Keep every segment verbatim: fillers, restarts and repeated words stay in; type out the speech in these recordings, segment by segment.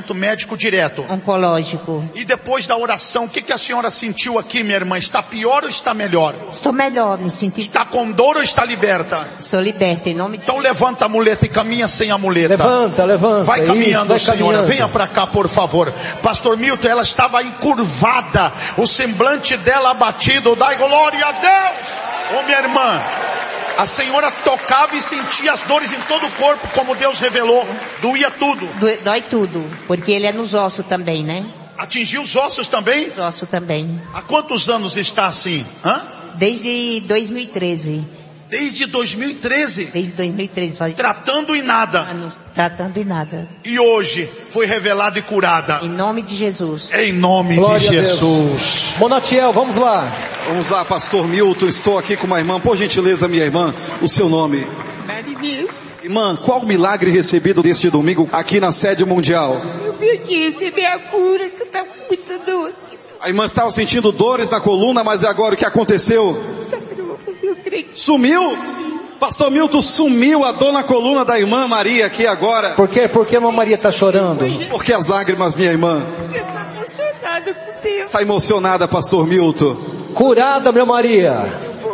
tratamento médico direto? Oncológico. E depois da oração, o que, que a senhora sentiu aqui, minha irmã? Está pior ou está melhor? Estou melhor, me sinto... Está com dor ou está liberta? Estou liberta, em nome de... Então levanta a muleta e caminha sem a muleta. Levanta, levanta. Vai caminhando, isso, vai senhora. caminhando. Venha para cá, por favor. Pastor Milton, ela estava encurvada, o semblante dela abatido. Dai glória a Deus. Ô minha irmã, a senhora tocava e sentia as dores em todo o corpo, como Deus revelou. Doía tudo. Do- Dói tudo, porque ele é nos ossos também, né? Atingiu os ossos também? Nos ossos também. Há quantos anos está assim? Hã? Desde dois mil e treze. Desde dois mil e treze. Desde dois mil e treze. Faz Tratando e nada. anos tratando e nada. E hoje foi revelada e curada. Em nome de Jesus. Em nome Glória de a Deus. Jesus. Monatiel, vamos lá. Vamos lá, pastor Milton, estou aqui com uma irmã, por gentileza, minha irmã, o seu nome? Marinês. Irmã, qual o milagre recebido neste domingo aqui na sede mundial? Eu vim aqui receber a cura, que eu estava com muita dor. A irmã estava sentindo dores na coluna, mas agora o que aconteceu? Sarou, eu creio que Sumiu? Pastor Milton, sumiu a dor na coluna da irmã Maria aqui agora. Por quê? Por que a Maria está chorando? Por que as lágrimas, minha irmã? eu estou emocionada com Deus. Está emocionada, pastor Milton? Curada, minha Maria.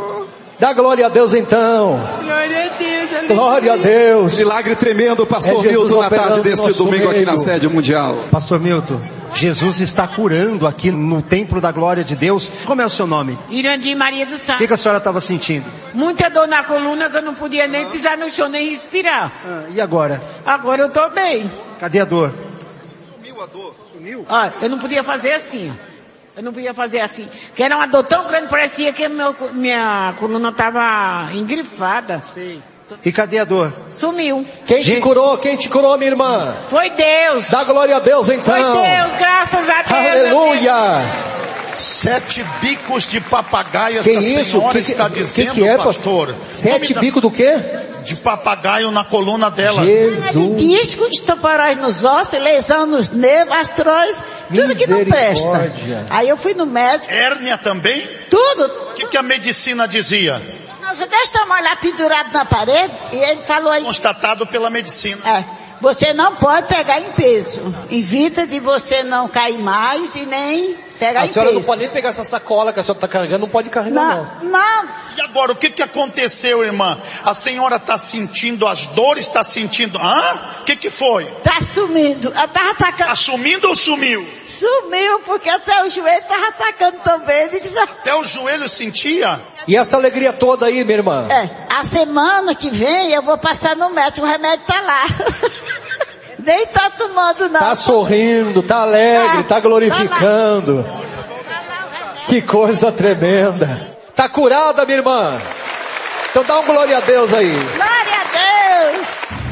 Dá glória a Deus então. Glória a Deus, aleluia. Glória a Deus. Milagre tremendo, pastor É Jesus Milton, na operando tarde no deste nosso domingo aqui na meio. sede mundial. Pastor Milton, Jesus está curando aqui no templo da glória de Deus. Como é o seu nome? Irandir Maria do O Santo. que, que a senhora estava sentindo? Muita dor na coluna que eu não podia nem pisar no chão, nem respirar. Ah, e agora? Agora eu estou bem. Cadê a dor? Sumiu a dor? Sumiu? Ah, eu não podia fazer assim, ó. Eu não podia fazer assim. Que era uma dor tão grande, parecia que meu, minha coluna estava engrifada. Sei. E cadê a dor? Sumiu. Quem te Gente- curou? Quem te curou, minha irmã? Foi Deus. Dá glória a Deus então. Foi Deus, graças a Deus. Aleluia. Sete bicos de papagaio, Que esta isso? senhora Que, que, está que, dizendo, que é, pastor. pastor? Sete Nome bicos das- do quê? De papagaio na coluna dela. Jesus. Disco, estoparóis nos ossos, lesão nos nervos, astróis, tudo que não presta. Misericórdia. Aí eu fui no médico, Hérnia também? tudo. O que, que a medicina dizia? Nossa, desse tamanho lá pendurado na parede, e ele falou aí, Constatado pela medicina. é, você não pode pegar em peso. Evita de você não cair mais e nem pegar A em senhora não peso. pode nem pegar essa sacola que a senhora está carregando, não pode carregar não. Não, não, E agora, o que, que aconteceu, irmã? A senhora está sentindo as dores, está sentindo... Hã? O que, que foi? tá sumindo. Eu tava atacando, Tá sumindo ou sumiu? sumiu, porque até o joelho tava atacando também. Eu disse, Até o joelho sentia? E essa alegria toda aí, minha irmã? é, a semana que vem eu vou passar no médico, o remédio tá lá. Nem tá tomando não. Tá sorrindo, tá alegre, Ah, tá glorificando. Que coisa tremenda. Tá curada, minha irmã? Então dá um glória a Deus aí. Glória a Deus.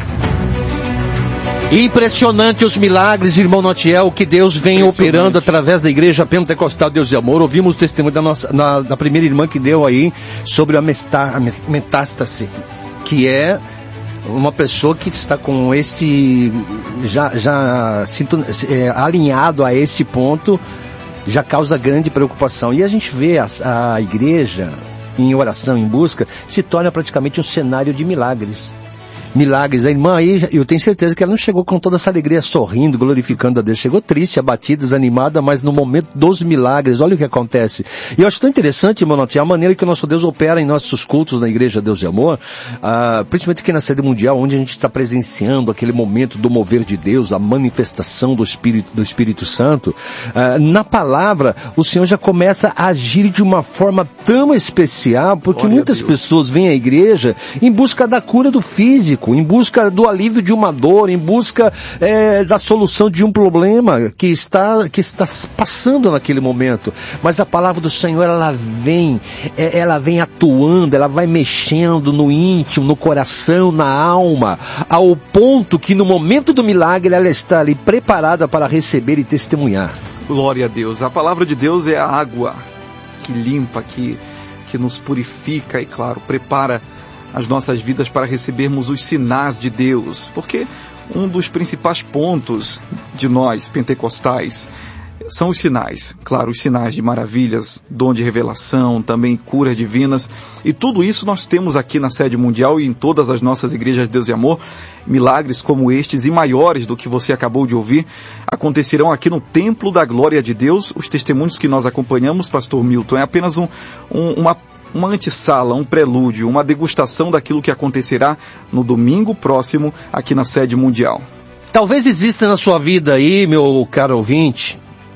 Impressionante os milagres, irmão Notiel, que Deus vem operando através da Igreja Pentecostal Deus e Amor. Ouvimos o testemunho da, nossa, na, da primeira irmã que deu aí sobre a, mestá, a metástase, que é uma pessoa que está com esse, já, já sinto, é, alinhado a este ponto, já causa grande preocupação. E a gente vê a, a igreja em oração, em busca, se torna praticamente um cenário de milagres. Milagres. A irmã aí, eu tenho certeza que ela não chegou com toda essa alegria, sorrindo, glorificando a Deus. Chegou triste, abatida, desanimada, mas no momento dos milagres, olha o que acontece. E eu acho tão interessante, irmão Notiel, a maneira que o nosso Deus opera em nossos cultos na Igreja Deus e Amor, ah, principalmente aqui na sede mundial, onde a gente está presenciando aquele momento do mover de Deus, a manifestação do Espírito, do Espírito Santo. Ah, na palavra, o Senhor já começa a agir de uma forma tão especial, porque Glória muitas a Deus. pessoas vêm à igreja em busca da cura do físico, em busca do alívio de uma dor, em busca é, da solução de um problema que está, que está passando naquele momento. Mas a palavra do Senhor, ela vem, é, ela vem atuando, ela vai mexendo no íntimo, no coração, na alma, ao ponto que no momento do milagre ela está ali preparada para receber e testemunhar. Glória a Deus. A palavra de Deus é a água que limpa, que, que nos purifica e, claro, prepara as nossas vidas para recebermos os sinais de Deus. Porque um dos principais pontos de nós, pentecostais, são os sinais, claro, os sinais de maravilhas, dom de revelação, também curas divinas, e tudo isso nós temos aqui na sede mundial e em todas as nossas igrejas de Deus e Amor. Milagres como estes e maiores do que você acabou de ouvir acontecerão aqui no Templo da Glória de Deus. Os testemunhos que nós acompanhamos, pastor Milton, é apenas um, um, uma uma antessala, um prelúdio, uma degustação daquilo que acontecerá no domingo próximo aqui na sede mundial. Talvez exista na sua vida aí, meu caro ouvinte,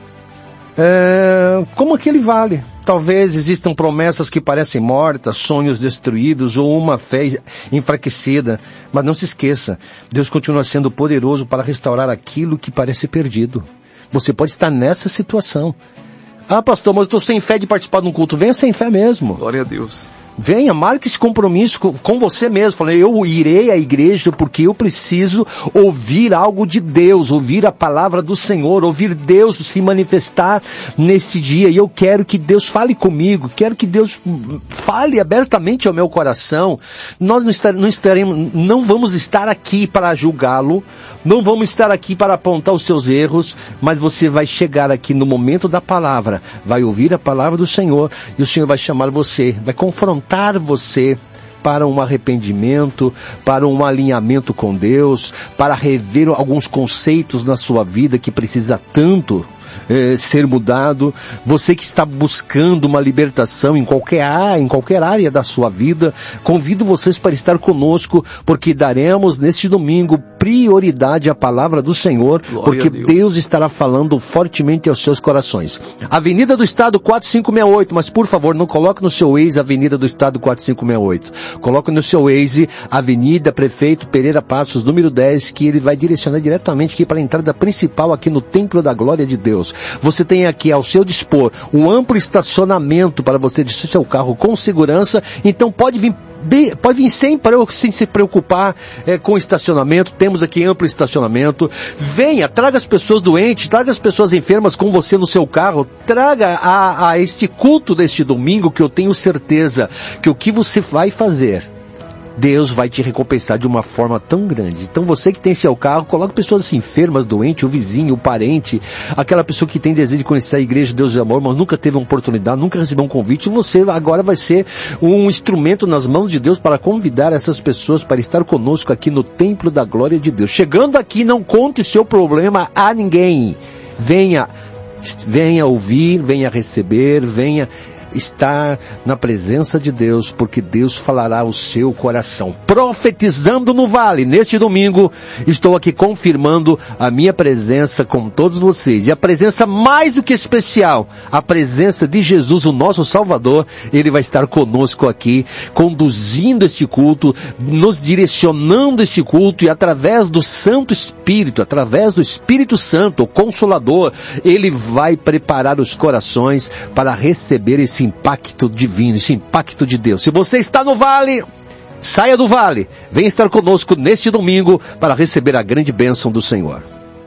é, como aquele vale. Talvez existam promessas que parecem mortas, sonhos destruídos ou uma fé enfraquecida. Mas não se esqueça, Deus continua sendo poderoso para restaurar aquilo que parece perdido. Você pode estar nessa situação. Ah, pastor, mas eu estou sem fé de participar de um culto. Venha sem fé mesmo. Glória a Deus. Venha, marque esse compromisso com, com você mesmo. Falei, eu irei à igreja porque eu preciso ouvir algo de Deus, ouvir a palavra do Senhor, ouvir Deus se manifestar nesse dia. E eu quero que Deus fale comigo, quero que Deus fale abertamente ao meu coração. Nós não, estar, não, estaremos, não vamos estar aqui para julgá-lo, não vamos estar aqui para apontar os seus erros, mas você vai chegar aqui no momento da palavra, vai ouvir a palavra do Senhor e o Senhor vai chamar você, vai confrontar você para um arrependimento, para um alinhamento com Deus, para rever alguns conceitos na sua vida que precisa tanto eh, ser mudado. Você que está buscando uma libertação em qualquer área, em qualquer área da sua vida, convido vocês para estar conosco, porque daremos neste domingo prioridade à palavra do Senhor, glória porque Deus. Deus estará falando fortemente aos seus corações. Avenida do Estado quatro cinco seis oito, mas por favor não coloque no seu Waze Avenida do Estado quatro cinco seis oito. Coloque no seu Waze Avenida Prefeito Pereira Passos, número dez, que ele vai direcionar diretamente aqui para a entrada principal aqui no Templo da Glória de Deus. Você tem aqui ao seu dispor um amplo estacionamento para você deixar seu carro com segurança, então pode vir De, pode vir sem, sem se preocupar é, com estacionamento. Temos aqui amplo estacionamento. Venha, traga as pessoas doentes, traga as pessoas enfermas com você no seu carro. Traga a, a este culto deste domingo, que eu tenho certeza que o que você vai fazer, Deus vai te recompensar de uma forma tão grande. Então você que tem seu carro, coloque pessoas assim, enfermas, doentes, o vizinho, o parente, aquela pessoa que tem desejo de conhecer a igreja de Deus e Amor, mas nunca teve uma oportunidade, nunca recebeu um convite. Você agora vai ser um instrumento nas mãos de Deus para convidar essas pessoas para estar conosco aqui no Templo da Glória de Deus. Chegando aqui, não conte seu problema a ninguém. Venha, venha ouvir, venha receber, venha estar na presença de Deus, porque Deus falará ao seu coração. Profetizando no Vale, neste domingo, estou aqui confirmando a minha presença com todos vocês. E a presença mais do que especial, a presença de Jesus, o nosso Salvador. Ele vai estar conosco aqui, conduzindo este culto, nos direcionando este culto, e através do Santo Espírito, através do Espírito Santo, o Consolador, Ele vai preparar os corações para receber esse impacto divino, esse impacto de Deus. Se você está no vale, saia do vale, venha estar conosco neste domingo para receber a grande bênção do Senhor.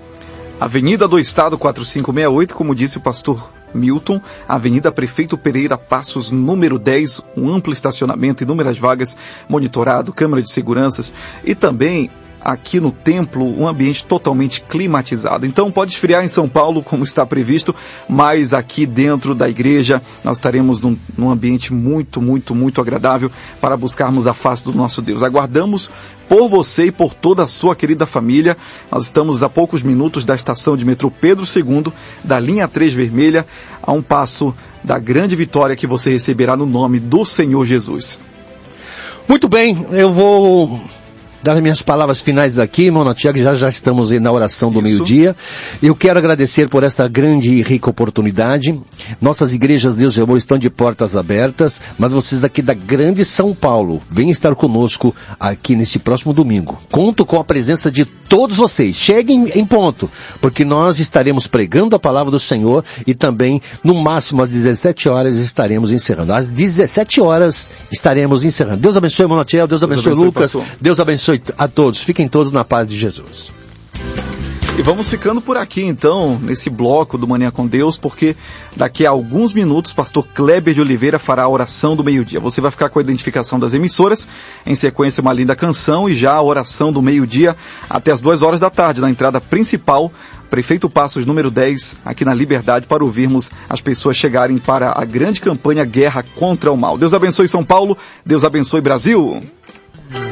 Avenida do Estado quatro cinco seis oito, como disse o pastor Milton, Avenida Prefeito Pereira Passos, número dez, um amplo estacionamento, inúmeras vagas, monitorado, câmera de seguranças e também aqui no templo um ambiente totalmente climatizado. Então pode esfriar em São Paulo como está previsto, mas aqui dentro da igreja nós estaremos num, num ambiente muito, muito, muito agradável para buscarmos a face do nosso Deus. Aguardamos por você e por toda a sua querida família. Nós estamos a poucos minutos da estação de metrô Pedro segundo, da linha três vermelha, a um passo da grande vitória que você receberá no nome do Senhor Jesus. Muito bem, eu vou das minhas palavras finais aqui, irmão Tiago, já já estamos aí na oração do meio-dia. Eu quero agradecer por esta grande e rica oportunidade. Nossas igrejas Deus e Amor estão de portas abertas, mas vocês aqui da grande São Paulo, venham estar conosco aqui nesse próximo domingo. Conto com a presença de todos vocês. Cheguem em ponto, porque nós estaremos pregando a palavra do Senhor e também, no máximo às dezessete horas, estaremos encerrando. Às dezessete horas estaremos encerrando. Deus abençoe, irmão Tiago, Deus abençoe, Deus abençoe Lucas, pastor. Deus abençoe a todos. Fiquem todos na paz de Jesus. E vamos ficando por aqui então, nesse bloco do Manhã com Deus, porque daqui a alguns minutos, pastor Kleber de Oliveira fará a oração do meio-dia. Você vai ficar com a identificação das emissoras, em sequência uma linda canção e já a oração do meio-dia até as duas horas da tarde, na entrada principal, Prefeito Passos número dez, aqui na Liberdade, para ouvirmos as pessoas chegarem para a grande campanha Guerra contra o Mal. Deus abençoe São Paulo, Deus abençoe Brasil.